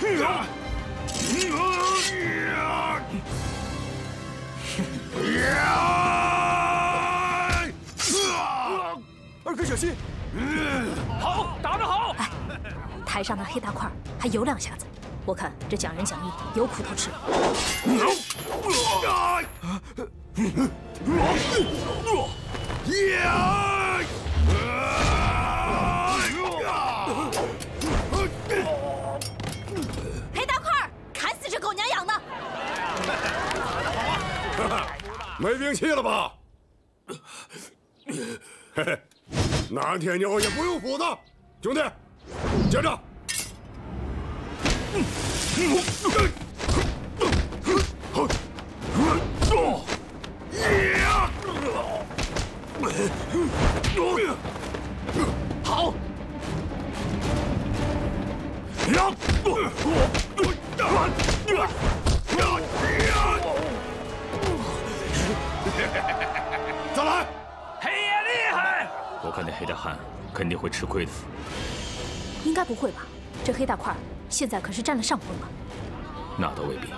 二哥小心！ 好，打得好！ 哎，台上的黑大块还有2下子，我看这奖人奖义有苦头吃。黑大块，砍死这狗娘养的！ 没兵器了吧？嘿嘿，哪天牛也不用斧子，兄弟，接着。 好。 再来！ 黑爷厉害！ 我看那黑大汉肯定会吃亏的。 应该不会吧？这黑大块现在可是占了上风了。 那倒未必。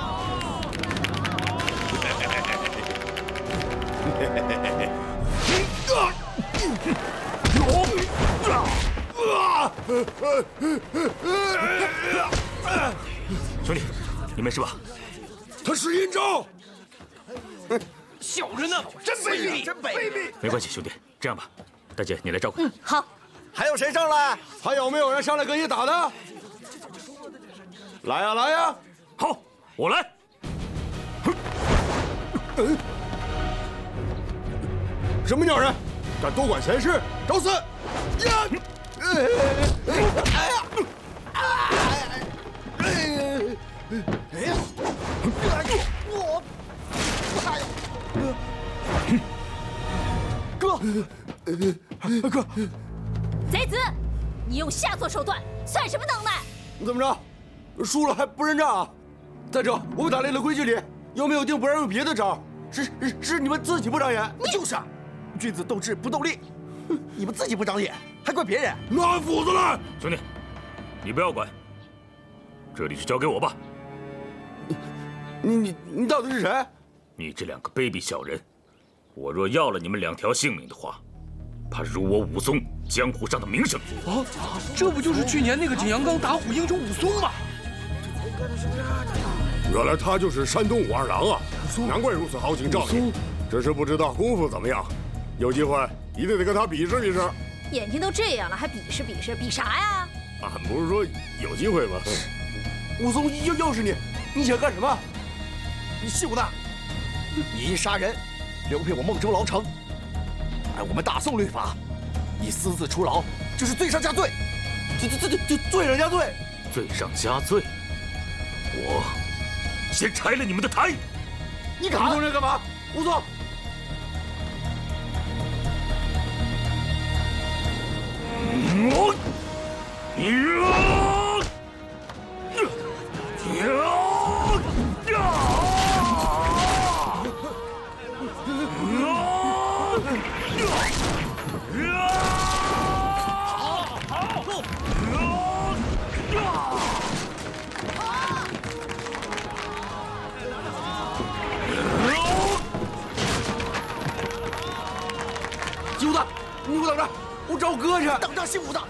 兄弟，你没事吧？ 他使阴招。 小人呢，真卑鄙，真卑鄙！ 没关系，兄弟，这样吧，大姐你来照看。 好。 还有谁上来？ 还有没有人上来跟你打的？来呀，来呀！ 好，我来。 什么鸟人，敢多管闲事，找死！呀！ 哥， 贼子，你用下作手段，算什么能耐？ 怎么着？输了还不认账啊？再者，我们打猎的规矩里又没有定不让用别的招，是你们自己不长眼。 就是啊，君子斗智不斗力，你们自己不长眼，还怪别人？ 拿斧子来！ 兄弟，你不要管，这里就交给我吧。 你到底是谁？ 你这2个卑鄙小人，我若要了你们2条性命的话，怕辱我武松江湖上的名声。 哦，这不就是去年那个景阳冈打虎英雄武松吗？ 原来他就是山东武二郎啊！难怪如此豪情壮烈，只是不知道功夫怎么样。有机会一定得跟他比试比试。 眼睛都这样了，还比试比试？比啥呀？ 俺不是说有机会吗？ 武松要是你想干什么？你秀呢？你因杀人，流配我孟州牢城。按我们大宋律法，你私自出牢，这是罪上加罪，这罪上加罪。 罪上加罪，我先拆了你们的台。 你敢动人干嘛？武松，鸡胡子，你给我等着，我找我哥去。 等着姓武的，